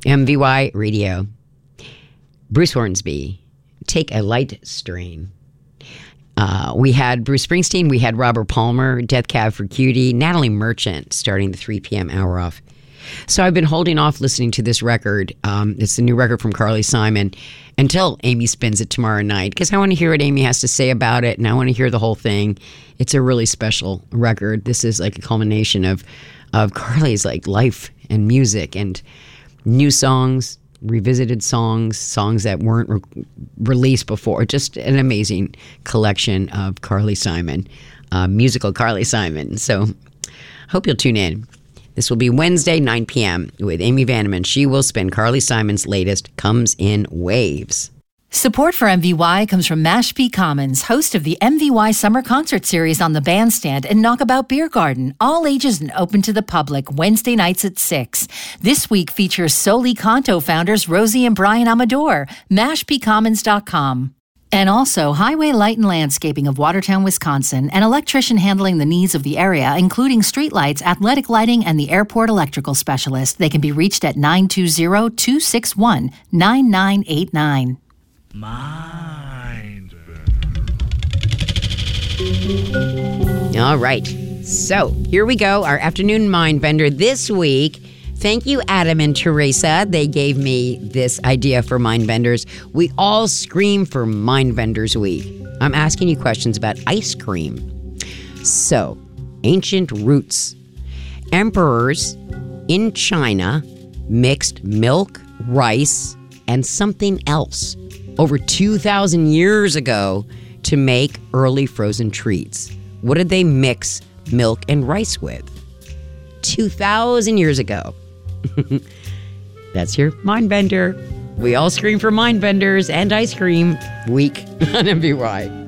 MVY Radio. Bruce Hornsby, Take a Light Strain. We had Bruce Springsteen, we had Robert Palmer, Death Cab for Cutie, Natalie Merchant starting the 3 p.m. hour off. So I've been holding off listening to this record. It's the new record from Carly Simon until Amy spins it tomorrow night, because I want to hear what Amy has to say about it, and I want to hear the whole thing. It's a really special record. This is like a culmination of Carly's like life and music and new songs, revisited songs that weren't released before. Just an amazing collection of Carly Simon, musical Carly Simon. So hope you'll tune in. This will be Wednesday, 9 p.m. with Amy Vanneman. She will spin Carly Simon's latest, Comes in Waves. Support for MVY comes from Mashpee Commons, host of the MVY Summer Concert Series on the Bandstand and Knockabout Beer Garden, all ages and open to the public, Wednesday nights at 6. This week features Soli Canto founders Rosie and Brian Amador, mashpeecommons.com. And also Highway Light and Landscaping of Watertown, Wisconsin, an electrician handling the needs of the area, including streetlights, athletic lighting, and the airport electrical specialist. They can be reached at 920-261-9989. All right. So here we go. Our afternoon mind bender this week. Thank you, Adam and Teresa. They gave me this idea for mind benders. We all scream for mind benders week. I'm asking you questions about ice cream. So, ancient roots. Emperors in China mixed milk, rice, and something else over 2,000 years ago to make early frozen treats. What did they mix milk and rice with? 2,000 years ago. That's your mind bender. We all scream for mind benders and ice cream week on MVY.